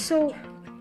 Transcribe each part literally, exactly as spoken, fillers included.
So,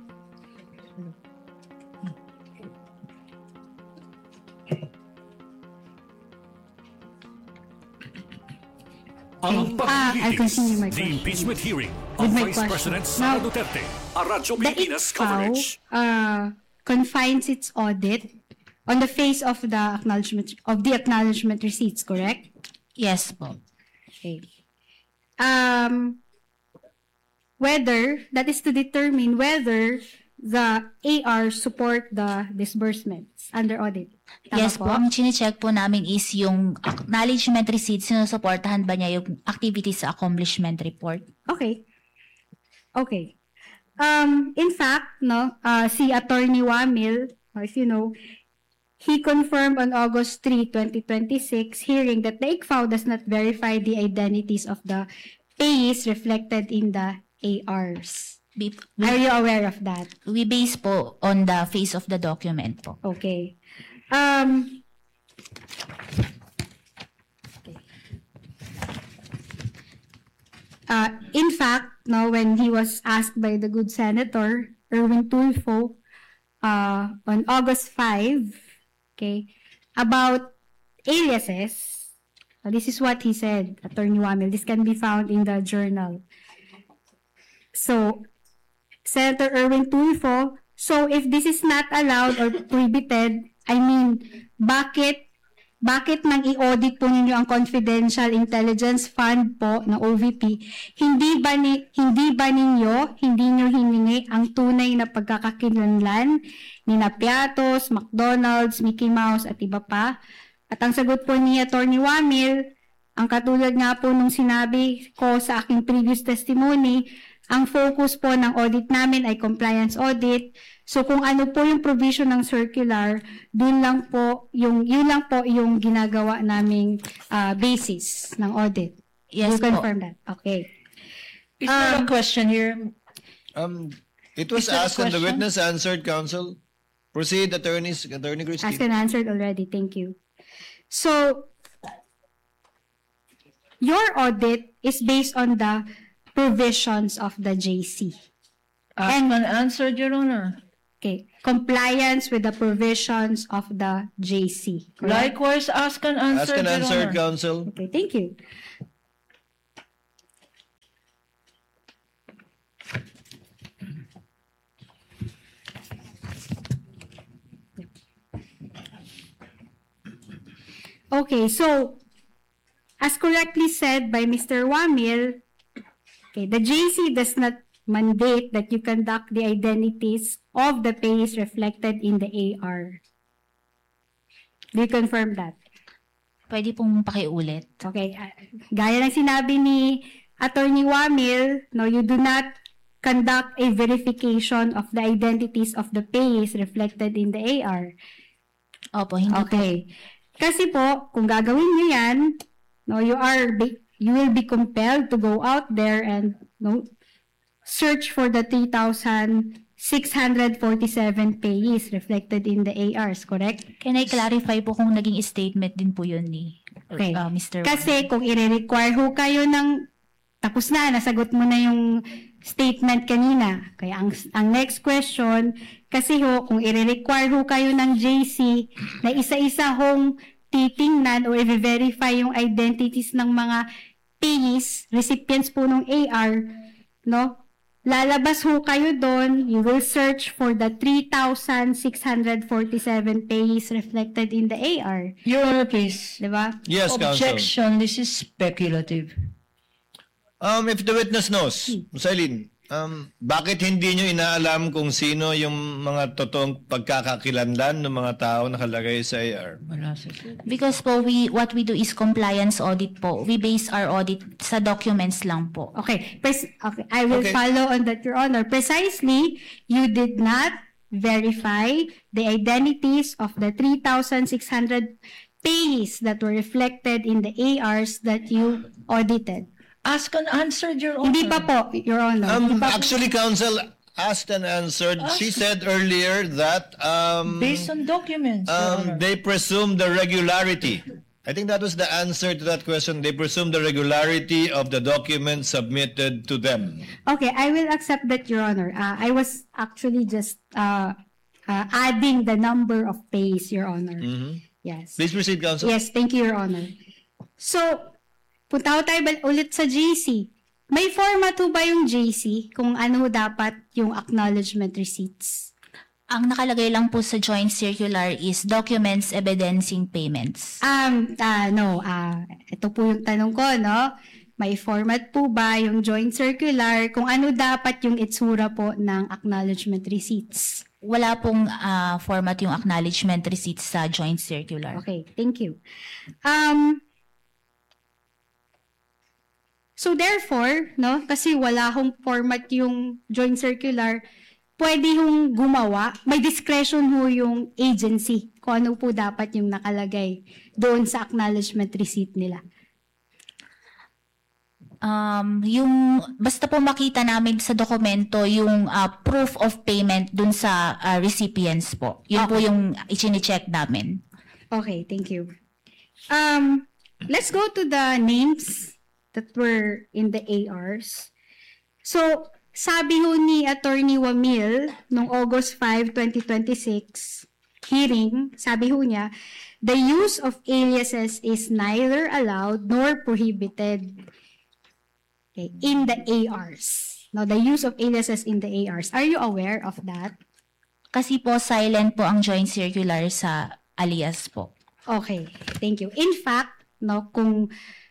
Ang Ah, I'll continue my paglilitis, the question. impeachment hearing With of my Vice question. President Sara Now, Duterte, a Radyo the Pilipinas I C A O coverage. uh, confines its audit on the face of the acknowledgement of the acknowledgement receipts, correct? Yes po. Okay. Um, whether that is to determine whether the A R support the disbursements under audit. Tama Yes po, ang chine-check po namin is yung acknowledgement receipt, sinusuportahan ba niya yung activities sa accomplishment report? Okay. Okay. Um, in fact, no, uh, si Attorney Wamil, if you know, he confirmed on August third, twenty twenty-six hearing that the I C F A O does not verify the identities of the payees reflected in the A Rs. We, Are we, you aware of that? we base po on the face of the document po. Okay. Um, okay. Uh, in fact, no, when he was asked by the good senator, Erwin Tulfo, uh, on August fifth, okay, about aliases, uh, this is what he said, Attorney Wamil. This can be found in the journal. So, Senator Erwin Tulfo, so if this is not allowed or prohibited, I mean, bakit bakit nang i-audit po ninyo ang confidential intelligence fund po ng O V P? Hindi ba ni hindi ba ninyo hindi niyo hiningi ang tunay na pagkakakilanlan ni Napiatos, McDonald's, Mickey Mouse at iba pa? At ang sagot po ni Attorney Wamil, ang katulad nga po nung sinabi ko sa aking previous testimony, ang focus po ng audit namin ay compliance audit. So kung ano po yung provision ng circular, dun lang po yung yun lang po yung ginagawa naming uh, basis ng audit. Yes you po. confirm that. Okay. Is there a Um, question here? Um, it was Is there a asked and the question? witness answered, counsel. Proceed, attorneys, attorney Asked Christine. and answered already. Thank you. So your audit is based on the provisions of the J C. Asked and answered, Your Honor. Okay. Compliance with the provisions of the J C. Correct? Likewise, asked and Ask answered, and Your answered, Honor. counsel. Okay, thank you. Okay, so as correctly said by Mister Wamil, okay, the J C does not mandate that you conduct the identities of the payees reflected in the A R. Do you confirm that? Pwede pong pakiulit. Okay, uh, gaya ng sinabi ni Attorney Wamil, no, you do not conduct a verification of the identities of the payees reflected in the A R. Opo, hindi po. Okay. Kasi po, kung gagawin niyo yan, no, you are be, you will be compelled to go out there and no, search for the three thousand six hundred forty-seven payees reflected in the A Rs, correct? Can I clarify po kung naging statement din po yun ni Okay. uh, Mister Kasi kung i-require ho kayo ng, tapos na, nasagot mo na yung statement kanina. Kaya ang, ang next question, kasi ho, kung i-require ho kayo ng J C na isa-isa hong titingnan o i-verify yung identities ng mga payees, recipients po ng A R, no? Lalabas ho kayo doon, you will search for the three thousand six hundred forty-seven payees reflected in the A R. Your Honor, please. Diba? Yes, counsel. Objection, this is speculative. Um, if the witness knows, Musailin, um, bakit hindi nyo inaalam kung sino yung mga totoong pagkakakilanlan ng mga tao nakalagay sa A R? Wala sa Because po, we, what we do is compliance audit po. We base our audit sa documents lang po. Okay, pres- okay, I will Okay. follow on that, Your Honor. Precisely, you did not verify the identities of the three thousand six hundred payees that were reflected in the A Rs that you audited. Ask and answered, Your Honor. Hindi pa po, Your Honor. Hindi Um, pa po. actually, counsel asked and answered. She said earlier that um, Based on documents, Your um, Honor. they presume the regularity I think that was the answer to that question. They presume the regularity of the documents submitted to them. Okay, I will accept that, Your Honor. Uh, I was actually just uh, uh, adding the number of pays, Your Honor. Mhm. Yes. Please proceed, Counsel. Yes, thank you, Your Honor. So, punta ko tayo bal- ulit sa J C. May format ho ba yung J C kung ano dapat yung acknowledgement receipts? Ang nakalagay lang po sa joint circular is documents evidencing payments. Um, ah, no, ah, ito po yung tanong ko, no? May format po ba yung joint circular kung ano dapat yung itsura po ng acknowledgement receipts? Wala pong ah, format yung acknowledgement receipts sa joint circular. Okay, thank you. Um, so therefore, no, kasi wala hong format yung joint circular, pwede hong gumawa, may discretion ho yung agency kung ano po dapat yung nakalagay doon sa acknowledgement receipt nila. Um, yung basta po makita namin sa dokumento yung ah, proof of payment dun sa ah, recipients po. Yun po Okay. yung ichine-check namin. Okay, thank you. Um, let's go to the names that were in the A Rs. So, sabi ho ni Attorney Wamil noong August fifth, twenty twenty-six hearing, sabi ho niya, the use of aliases is neither allowed nor prohibited, okay, in the A Rs. Now, the use of aliases in the A Rs. Are you aware of that? Kasi po silent po ang joint circular sa alias po. Okay, thank you. In fact, no, kung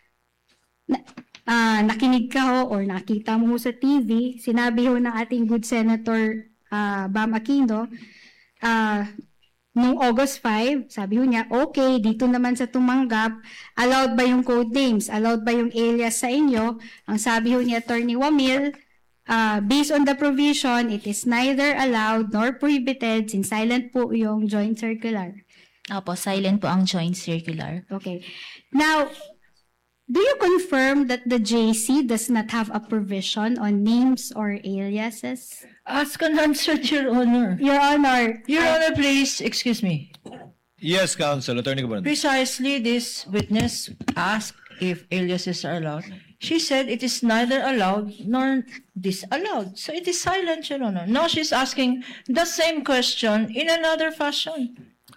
na, ah, nakinig ka ho or nakita mo ho sa T V, sinabi ho ng ating good Senator ah, Bam Aquino, ah, nung August fifth, sabi ho niya, okay, dito naman sa tumanggap, allowed ba yung code names? Allowed ba yung alias sa inyo? Ang sabi ho ni Attorney Wamil, ah, based on the provision, it is neither allowed nor prohibited since silent po yung joint circular. Opo, silent po ang joint circular. Okay. Now, do you confirm that the J C does not have a provision on names or aliases? Ask and answer, Your Honor. Your Honor, Your Honor, please, excuse me. Yes, Counsel. Attorney Cabron. Precisely this witness asked if aliases are allowed. She said it is neither allowed nor disallowed. So it is silent, Your Honor. Now she's asking the same question in another fashion.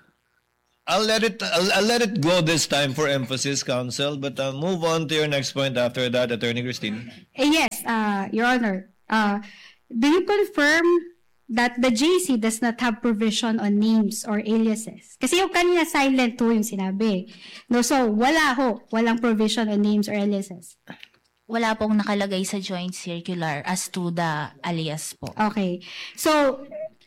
I'll let it. I'll, I'll let it go this time for emphasis, Counsel. But uh, move on to your next point after that, Attorney Christine. eh, yes, uh, Your Honor, uh, do you confirm that the J C does not have provision on names or aliases? Kasi yung kanina silent ho yung sinabi. No, so wala ho, walang provision on names or aliases. Wala pong nakalagay sa joint circular as to the alias po. Okay. So,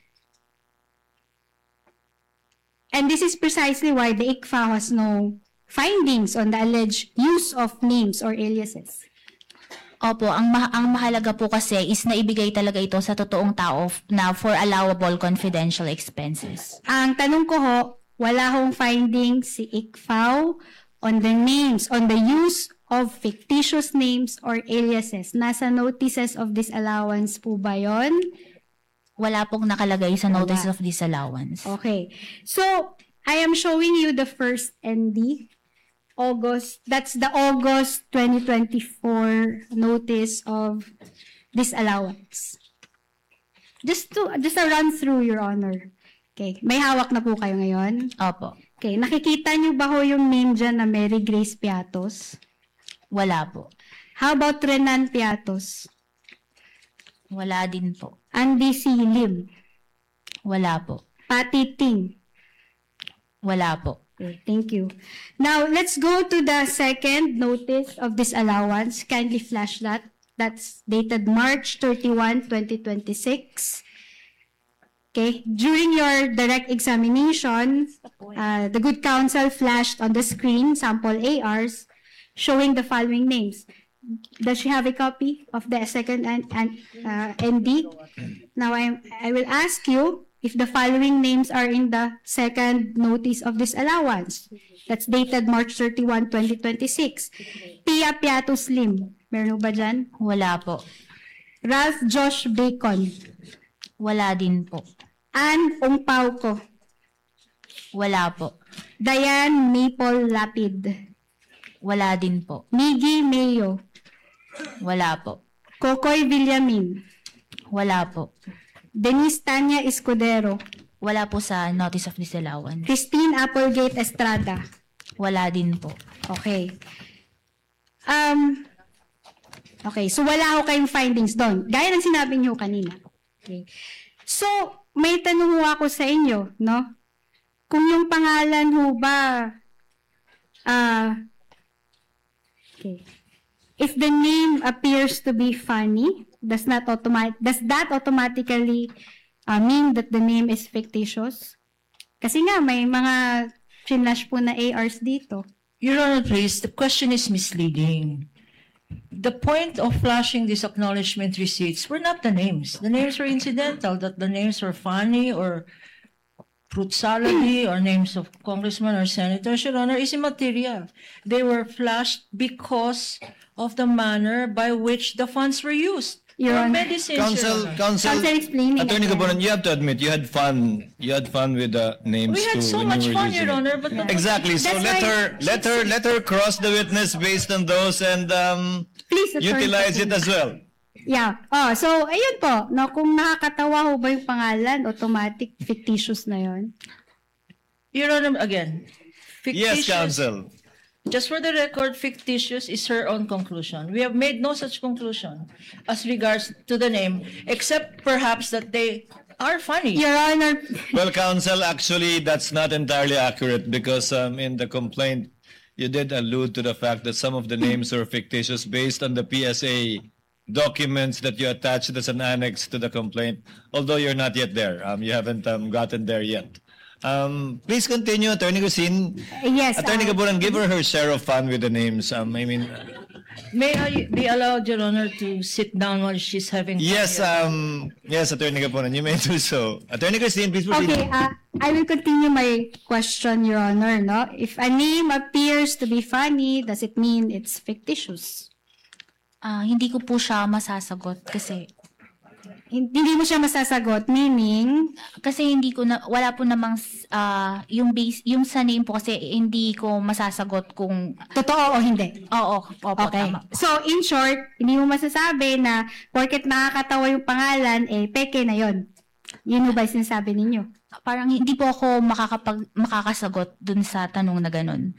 and this is precisely why the I C F A has no findings on the alleged use of names or aliases. Opo, ang, ma- ang mahalaga po kasi is naibigay talaga ito sa totoong tao f- na for allowable confidential expenses. Ang tanong ko ho, wala hong findings si I C F A on the names, on the use of fictitious names or aliases. Nasa notices of disallowance po ba yun? Wala pong nakalagay sa notice Wala. of disallowance. Okay. So, I am showing you the first N D. August, that's the August twenty twenty-four notice of disallowance. Just to, just a run through, Your Honor. Okay. May hawak na po kayo ngayon. Opo, Okay. Nakikita niyo ba ho yung name dyan na Mary Grace Piatos? wala po. How about Renan Piatos? Wala din po. Andy C. Lim? Wala po. Patty Ting? Wala po. Okay, thank you. Now, let's go to the second notice of disallowance. Kindly flash that. That's dated March thirty-first, twenty twenty-six. Okay, during your direct examination, uh, the good counsel flashed on the screen sample A Rs showing the following names. Does she have a copy of the second and, and uh, N D? Now, I I will ask you if the following names are in the second notice of disallowance. That's dated March thirty-first, twenty twenty-six. Pia Piatos Lim. Meron ba dyan? Wala po. Ralph Josh Bacon. Wala din po. Ann Ongpauco. Wala po. Diane Maple Lapid. Wala din po. Miggy Mayo. Wala po. Kokoy Villamin. Wala po. Denise Tanya Escudero. Wala po sa notice of disallowance. Christine Applegate Estrada. Wala din po. Okay. Um, okay, so wala ho kayong findings doon. Gaya ng sinabi niyo kanina. Okay. So, may tanong ho ako sa inyo, no? Kung yung pangalan ho ba, ah, okay. If the name appears to be funny, does not automatic does that automatically uh, mean that the name is fictitious? Kasi nga, may mga flash po na A Rs dito. Your Honor, please, the question is misleading. The point of flashing these acknowledgement receipts were not the names. The names were incidental, that the names were funny or fruit salady or names of congressmen or senators, Your Honor, is immaterial. They were flashed because of the manner by which the funds were used. Your For Honor. medicines, Your Counsel, Honor. counsel, Counsel explaining Attorney again. Gabonan, you have to admit, you had fun. You had fun with the names We had too so when much you were fun, using Your it. Honor, but the- Exactly. So That's let why- her, let her, let her cross the witness based on those and um, Please, Attorney utilize it Gabonan. as well. Yeah. Oh, so, ayun po. No, kung nakakatawa ho ba yung pangalan, automatic, fictitious na yon. Your Honor, again, Yes, fictitious. counsel. Just for the record, fictitious is her own conclusion. We have made no such conclusion as regards to the name, except perhaps that they are funny. Your Honor, Well, counsel, actually, that's not entirely accurate because um, in the complaint, you did allude to the fact that some of the names were fictitious based on the P S A documents that you attached as an annex to the complaint, although you're not yet there. Um, you haven't um, gotten there yet. Um, please continue, Attorney Christine. yes. Attorney uh, Gabonan, give her her share of fun with the names. Um, I mean, May I be allowed, Your Honor, to sit down while she's having fun yes, here? um, yes, Attorney Gabonan, you may do so. Attorney Christine, please proceed. Okay, uh, I will continue my question, Your Honor. No? If a name appears to be funny, does it mean it's fictitious? Ah, hindi ko po siya masasagot kasi Hindi mo siya masasagot, meaning, kasi hindi ko na wala po namang ah, yung base yung sa name po kasi hindi ko masasagot kung totoo o hindi. oo, opo, Okay. tama. So, in short, hindi mo masasabi na porket nakakatawa yung pangalan, eh, peke na yon. Yun mo ba yung sinasabi ninyo? Parang hindi po ako makakapag makakasagot dun sa tanong na ganun.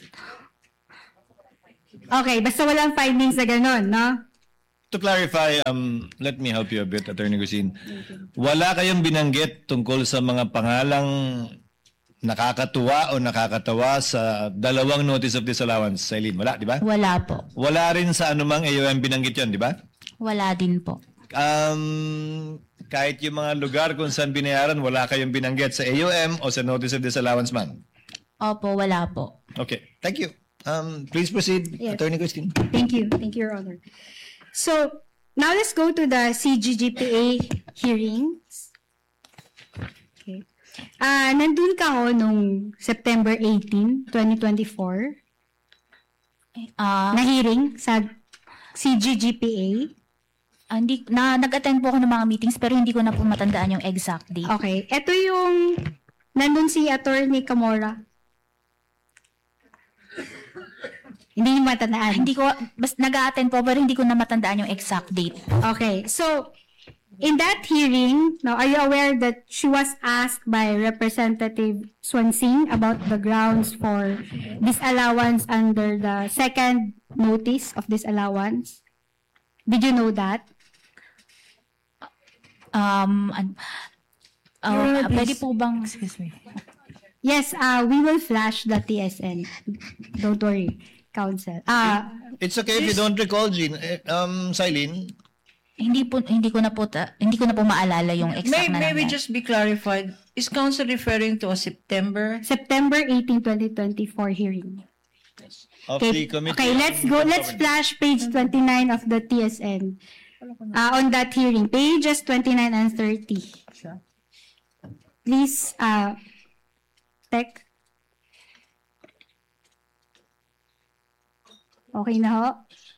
Okay, basta walang findings na gano'n, no? To clarify, um, let me help you a bit, Attorney Christine. Wala kayong binanggit tungkol sa mga pangalang nakakatuwa o nakakatawa sa dalawang notice of disallowance, Eileen. Wala, di ba? Wala po. Wala rin sa anumang A O M binanggit yun, di ba? Wala din po. Um, kahit yung mga lugar kung saan binayaran, wala kayong binanggit sa A O M o sa notice of disallowance man. Opo, wala po. Okay, thank you. Um, please proceed, Yes. Attorney Christine. Thank you. Thank you, Your Honor. So, now let's go to the C G G P A hearings. Okay. Ah, nandun ka ho nung September eighteenth, twenty twenty-four, Ah, na hearing sa C G G P A. ah, hindi na nag-attend po ako ng mga meetings pero hindi ko na po matandaan yung exact date. Okay. Ito yung nandun si Attorney Camora. Hindi mo matandaan. Hindi ko bas nag-attend po pero hindi ko na matandaan yung exact date. Okay. So, in that hearing, now, are you aware that she was asked by Representative Swansing about the grounds for disallowance under the second notice of disallowance? Did you know that? Um an, ah, Your Honor, ah, pwede please. po bang Excuse me. Yes, uh, we will flash the T S N. Don't worry, Counsel. Ah, It's okay if you don't recall, Jean. Eh, Um, Silene, hindi po hindi ko na po ta, hindi ko na po maalala yung exact May, na may we nangyari. just be clarified? Is counsel referring to a September? September eighteenth, twenty twenty-four hearing. of Okay, the committee. okay, let's go. Let's flash page twenty-nine of the T S N. Uh, on that hearing, pages twenty-nine and thirty. Please, uh, Tech. Okay na ho?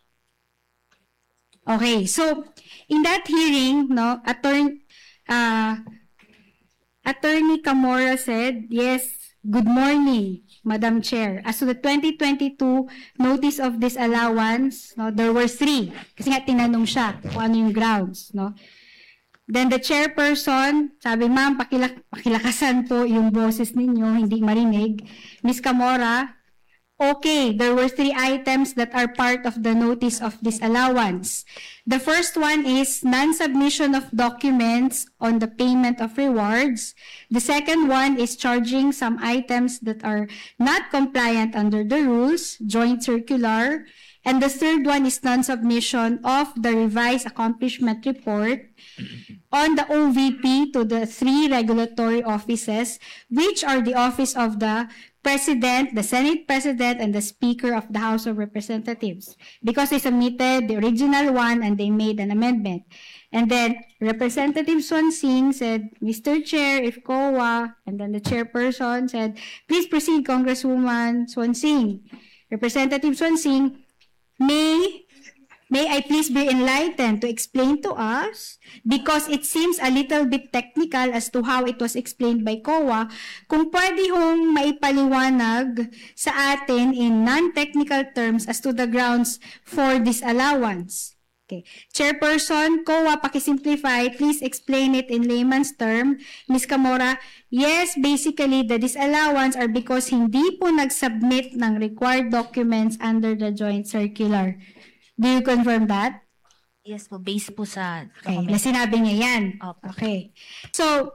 Okay, so, in that hearing, no, attorney, uh, Attorney Camora said, yes, Good morning, Madam Chair. As to the twenty twenty-two notice of disallowance, no, there were three. Kasi nga tinanong siya kung ano yung grounds. No? Then the chairperson, sabi, ma'am, pakilak pakilakasan po yung boses ninyo, hindi marinig. Miz Camora, okay, there were three items that are part of the notice of disallowance. The first one is non-submission of documents on the payment of rewards. The second one is charging some items that are not compliant under the rules, joint circular. And the third one is non-submission of the revised accomplishment report on the O V P to the three regulatory offices, which are the Office of the President, the Senate President, and the Speaker of the House of Representatives. Because they submitted the original one and they made an amendment. And then Representative Swansing said, Mister Chair, if C O A, and then the chairperson said, please proceed, Congresswoman Swansing. Representative Swansing, May, may I please be enlightened to explain to us, because it seems a little bit technical as to how it was explained by C O A, kung pwede hong maipaliwanag sa atin in non-technical terms as to the grounds for disallowance. Okay. Chairperson, C O A, pakisimplify, please explain it in layman's term. Miz Camora, yes, basically, the disallowance are because hindi po nag-submit ng required documents under the joint circular. Do you confirm that? Yes po, based po sa Okay, document. na sinabi niya yan. Opo. Okay. So,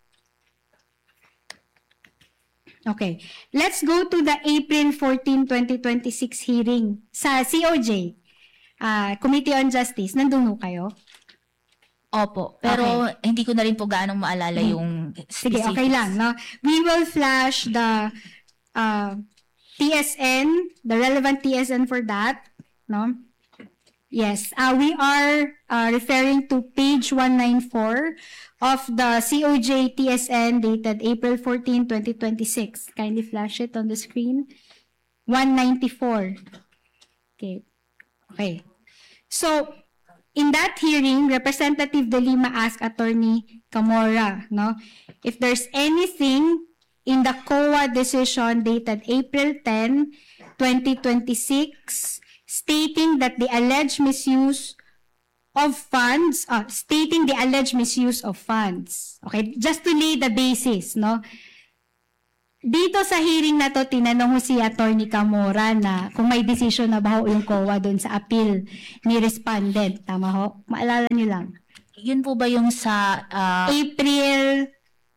okay. Let's go to the April fourteenth, twenty twenty-six hearing sa C O J. Uh, Committee on Justice. Nandun ho kayo? Opo, pero hindi ko na rin po gaano maalala yung Sige, specifics. okay lang. No? We will flash the uh, T S N, the relevant T S N for that. No? Yes, uh, we are uh, referring to page one ninety-four of the C O J T S N dated April fourteenth, twenty twenty-six. Kindly flash it on the screen. one ninety-four. Okay. Okay. So, in that hearing, Representative De Lima asked Attorney Camora, no, if there's anything in the C O A decision dated April tenth, twenty twenty-six stating that the alleged misuse of funds, uh, stating the alleged misuse of funds. Okay, just to lay the basis, no? Dito sa hearing na to, tinanong ho si Attorney Camora na kung may decision na ba ho yung C O A doon sa appeal ni respondent. Tama ho? Maalala nyo lang. Yun po ba yung sa... ah, April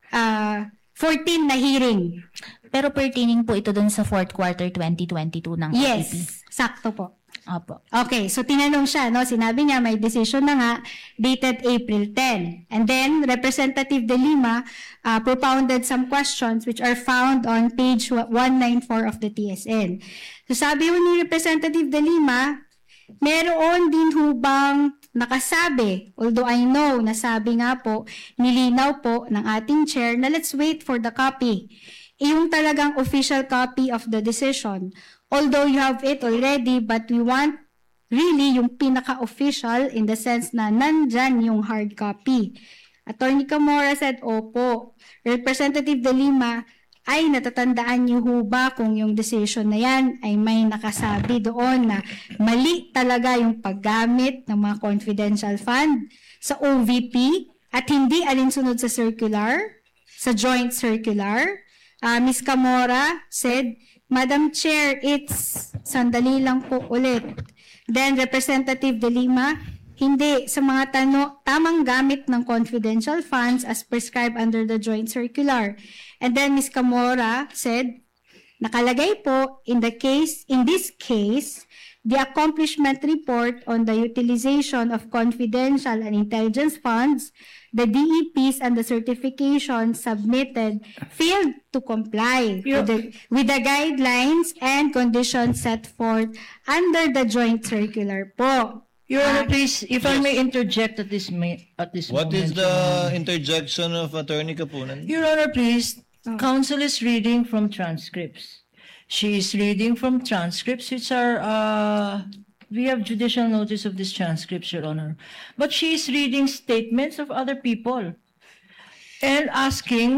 uh, fourteenth na hearing. pero pertaining po ito dun sa fourth quarter twenty twenty-two ng O V P? Yes, sakto po. Opo. Okay, so tinanong siya, no? Sinabi niya may decision na nga dated April tenth. And then Representative De Lima uh, propounded some questions which are found on page one ninety-four of the T S N. So sabi ho ni Representative De Lima, meron din ho bang nakasabi, although I know, nasabi nga po, nilinaw po ng ating chair na let's wait for the copy. Yung talagang official copy of the decision. Although you have it already, but we want really yung pinaka-official in the sense na nandyan yung hard copy. Attorney Camora said, opo. Representative De Lima, ay natatandaan niyo ho ba kung yung decision na yan ay may nakasabi doon na mali talaga yung paggamit ng mga confidential fund sa O V P at hindi alinsunod sa circular, sa joint circular? Uh, Miz Camora said, Madam Chair, it's sandali lang po ulit. Then Representative De Lima, hindi sa mga tano, tamang gamit ng confidential funds as prescribed under the joint circular. And then Miz Camora said, nakalagay po in the case, in this case, the accomplishment report on the utilization of confidential and intelligence funds, the D E Ps and the certifications submitted failed to comply with the, with the guidelines and conditions set forth under the joint circular po. Your Honor, please, if I may interject at this ma- at this What moment. is the interjection of Attorney Kapunan? Your Honor, please, counsel is reading from transcripts. She is reading from transcripts which are, uh, we have judicial notice of this transcripts, Your Honor. But she is reading statements of other people and asking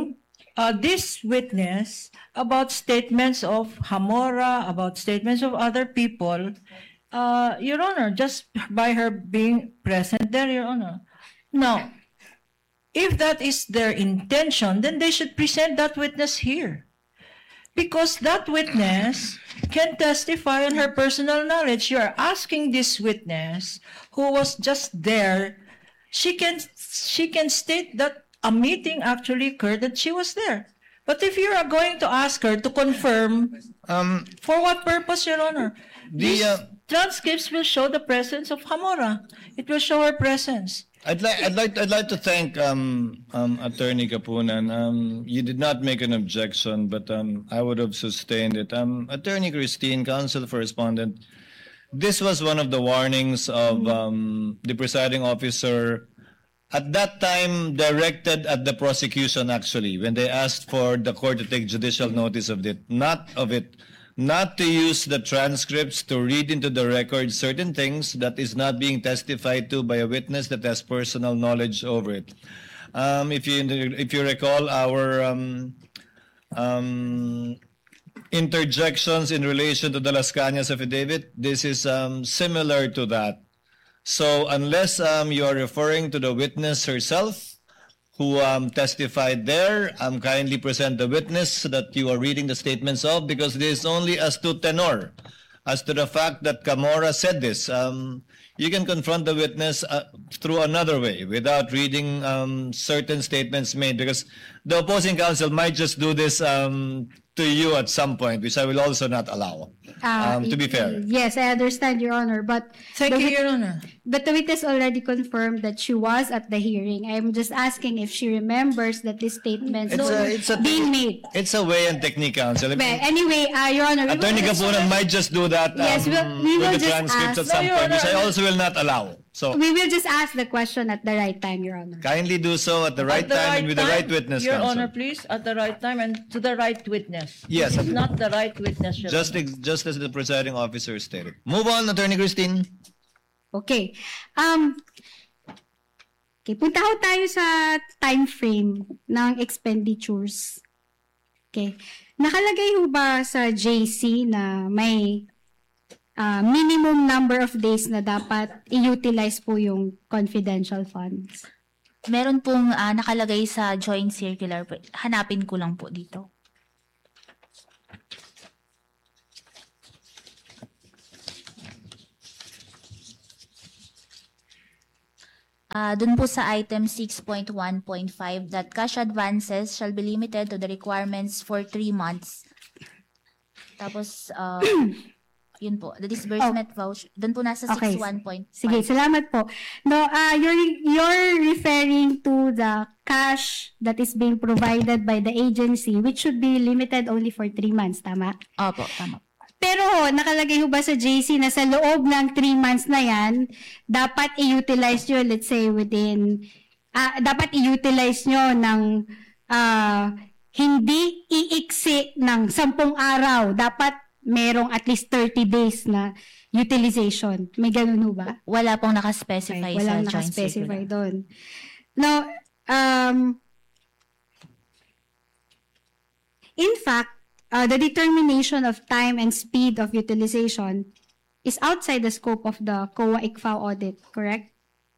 uh, this witness about statements of Hamora, about statements of other people, uh, Your Honor, just by her being present there, Your Honor. Now, if that is their intention, then they should present that witness here. Because that witness can testify on her personal knowledge. You are asking this witness who was just there, she can she can state that a meeting actually occurred, that she was there. But if you are going to ask her to confirm, Um, for what purpose, Your Honor? The, These uh, transcripts will show the presence of Hamora. It will show her presence. I'd like I'd like I'd like to thank um, um, Attorney Kapunan. Um, you did not make an objection, but um, I would have sustained it. Um, Attorney Christine, counsel for respondent, this was one of the warnings of um, the presiding officer at that time directed at the prosecution, actually, when they asked for the court to take judicial notice of it, not of it. Not to use the transcripts to read into the record certain things that is not being testified to by a witness that has personal knowledge over it. Um, if you if you recall our um, um, interjections in relation to the Las Cañas affidavit, this is um, similar to that. So unless um, you are referring to the witness herself, who um, testified there, um, kindly present the witness that you are reading the statements of, because this is only as to tenor, as to the fact that Camora said this. Um, you can confront the witness uh, through another way, without reading um, certain statements made, because the opposing counsel might just do this um, to you at some point, which I will also not allow, Ah, um, to be fair. Yes, I understand, Your Honor, but Thank the you, wit- Your Honor. But the witness already confirmed that she was at the hearing. I'm just asking if she remembers that these statements It's were a, it's a, being made. it's a way and technique, counsel. Well, anyway, uh, Your Honor, we Attorney will, Kapunan might just do that um, Yes, we'll- we will with the just transcripts ask- at some No, Your point, which I Honor. also will not allow. So we will just ask the question at the right time, Your Honor. kindly do so at the right At the time and with the time, right witness, Your counsel. Honor, please, at the right time and to the right witness. Yes. This is not the right witness, Your Just, Honor. ex- just as the presiding officer stated. Move on, Attorney Christine. Okay. Um, okay, punta ho tayo sa time frame ng expenditures. Okay. Nakalagay ho ba sa J C na may ah, minimum number of days na dapat i-utilize po yung confidential funds? Meron pong ah, nakalagay sa joint circular. Hanapin ko lang po dito. Ah, dun po sa item six point one point five that cash advances shall be limited to the requirements for three months. Tapos, ah, yun po, the disbursement voucher. Dun po nasa Okay. six one point five. Sige, salamat po. No, ah you're, you're referring to the cash that is being provided by the agency, which should be limited only for three months, tama? Opo, tama. Pero ho, nakalagay ho ba sa J C na sa loob ng three months na yan, dapat i-utilize nyo, let's say, within, ah, dapat i-utilize nyo ng ah, hindi iiksi ng sampung araw. Dapat merong at least thirty days na utilization. May ganun ho ba? Wala pong nakaspecify Okay, sa walang joint nakaspecify circular. doon. Now, um, in fact, uh, the determination of time and speed of utilization is outside the scope of the C O A I C F A O audit, correct?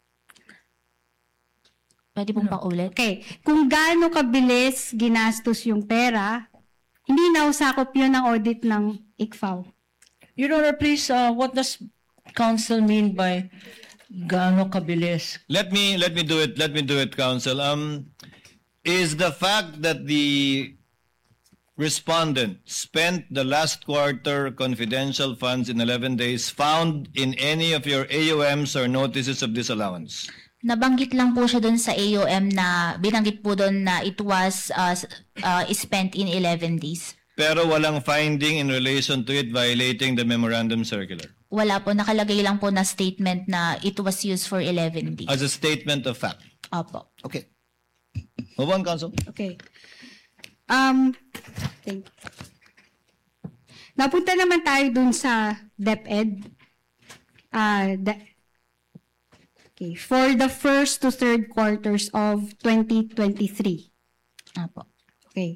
Pwede pong paulit? Okay. Kung gaano kabilis ginastos yung pera, hindi na usakop yun ng audit ng I C F A O. Your Honor, please, uh, what does counsel mean by gaano kabilis? Let me let me do it. Let me do it, counsel. Um, is the fact that the respondent spent the last quarter confidential funds in eleven days found in any of your A O Ms or notices of disallowance? Nabanggit lang po siya doon sa A O M na binanggit po doon na it was uh, s- uh, spent in eleven days. Pero walang finding in relation to it violating the memorandum circular Wala po, nakalagay lang po na statement na it was used for eleven days. as a statement of fact. Opo. Okay. Move on, counsel. Okay. Um, thank you. Napunta naman tayo dun sa DepEd. Ah, the- okay, for the first to third quarters of twenty twenty-three. Opo. Okay.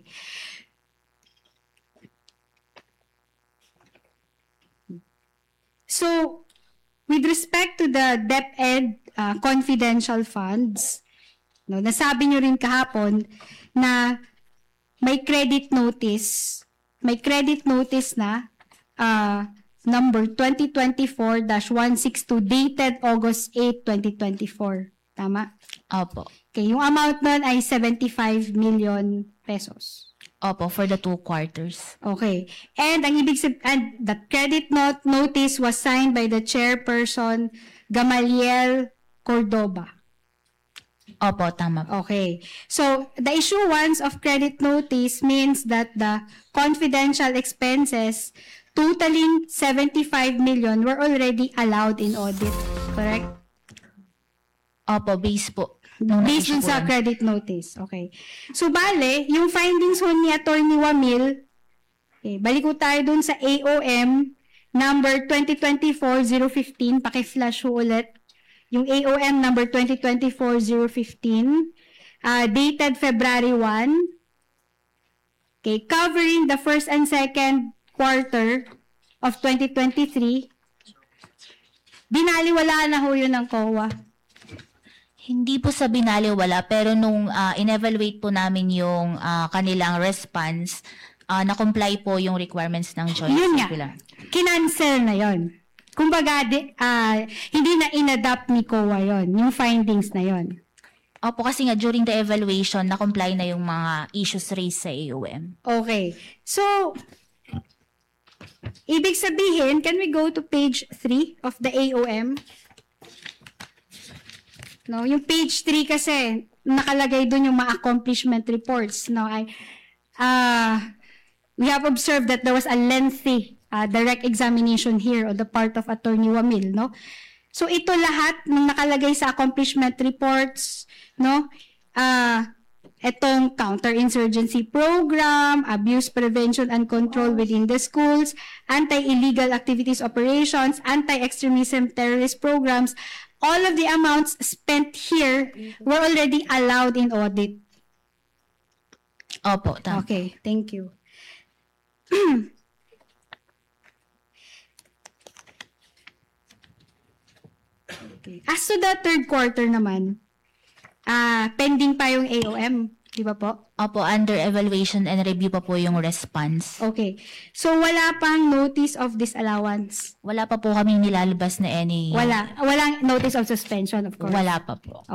So, with respect to the DepEd uh, confidential funds, no, nasabi nyo rin kahapon na may credit notice, may credit notice na uh, number twenty twenty-four dash one sixty-two dated August eighth, twenty twenty-four. Tama? Opo. Okay, yung amount nun ay seventy-five million pesos. Opo, for the two quarters. Okay. And ang ibig sabihin, and the credit note notice was signed by the chairperson Gamaliel Cordoba. Opo, tama po. Okay. So, the issuance of credit notice means that the confidential expenses totaling seventy-five million were already allowed in audit. Correct? Opo, base po. Nung Based dun na-issue sa po yan. credit notice. Okay. So, bale, yung findings ho ni Attorney Wamil, okay, balik ko tayo dun sa A O M number twenty twenty-four dash zero one five, paki-flash ho ulit. Yung A O M number twenty twenty-four dash zero one five, uh, dated February first, okay, covering the first and second quarter of twenty twenty-three, binaliwala na ho yun ng C O A. Hindi po sa binaliwala, pero nung ah, in-evaluate po namin yung ah, kanilang response, ah, na-comply po yung requirements ng joint Yun nga. circular. Kinancel na yon. Kumbaga, di, ah, hindi na inadapt ni C O A yon, yung findings na yon. Opo, kasi nga during the evaluation, na-comply na yung mga issues raised sa A O M. Okay. So, ibig sabihin, can we go to page three of the A O M? No, yung page three kasi, nakalagay dun yung mga accomplishment reports. No, I, uh, we have observed that there was a lengthy uh, direct examination here on the part of Attorney Wamil, no? So, ito lahat ng nakalagay sa accomplishment reports, no? Uh, itong counterinsurgency program, abuse prevention and control within the schools, anti-illegal activities operations, anti-extremism terrorist programs, all of the amounts spent here were already allowed in audit. Opo, tama. Okay, thank you. Okay. As to the third quarter naman, ah pending pa yung A O M, di ba po? Opo, under evaluation and review pa po yung response. Okay. So, wala pang notice of disallowance. Wala pa po kaming nilalabas na any... Wala. Walang notice of suspension, of course. Wala pa po.